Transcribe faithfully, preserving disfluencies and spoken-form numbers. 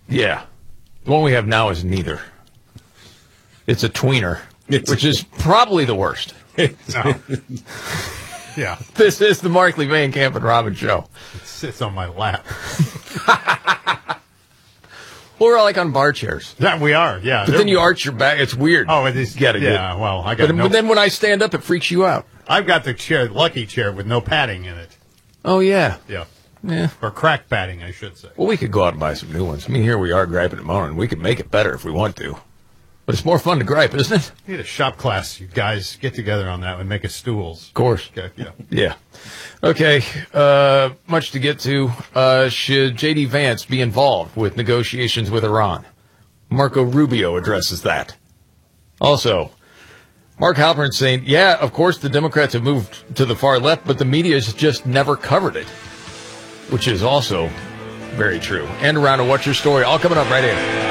Yeah. The one we have now is neither. It's a tweener, it's which is probably the worst. No. Yeah. This is the Markley, Van Camp, and Robin show. It sits on my lap. Well, we're like on bar chairs. That we are, yeah. But then you arch your back. It's weird. Oh, it is. You gotta yeah, get, well, I got but, no. but then when I stand up, it freaks you out. I've got the chair, lucky chair with no padding in it. Oh, yeah. Yeah. Yeah. Or crack padding, I should say. Well, we could go out and buy some new ones. I mean, here we are griping and moaning. We could make it better if we want to. But it's more fun to gripe, isn't it? We need a shop class. You guys get together on that and make us stools. Of course. Okay, yeah. Yeah. Okay. Uh, much to get to. Uh, should J D. Vance be involved with negotiations with Iran? Marco Rubio addresses that. Also, Mark Halpern saying, yeah, of course the Democrats have moved to the far left, but the media has just never covered it, which is also very true. And around to What's Your Story, all coming up right here.